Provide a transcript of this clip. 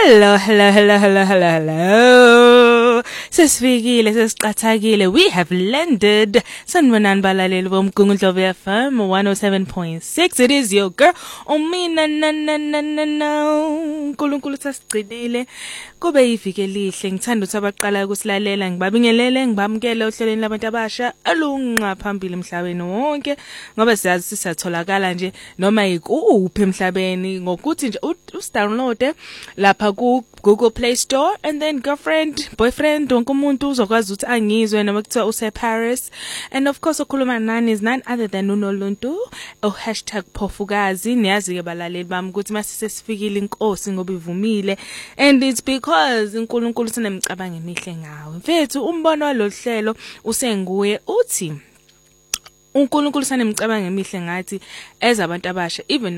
Hello. Sesifikile sesiqathakile. We have landed. Sanibonani balaleli bomgungundlovu FM 107.6. It is your girl. Umina uNkulunkulu sasigcinile. Kube iviki elihle. Ngithanda ukuthi abaqala ukusilalela ngibabingelele ngibamkele ohlelweni labantu abasha alunqa phambili emhlabeni wonke ngoba siyazi sisatholakala nje noma ikuphi emhlabeni ngokuthi nje udownload lapha ku Google Play Store and then girlfriend, boyfriend, wonke umuntu uzokwazi ukuthi angizwe noma kuthiwa use Paris. And of course okhuluma nani is none other than uNoluntu #Phofukazi. Niyazi ke balaleli bami ukuthi masisesifikile inkosi ngoba ivumile and it's because uNkulunkulu sinemcabango emihle ngawe. Mfethu umbono walolu usenguye uthi uNkulunkulu sanemcabango emihle ngathi ezabantu abasha even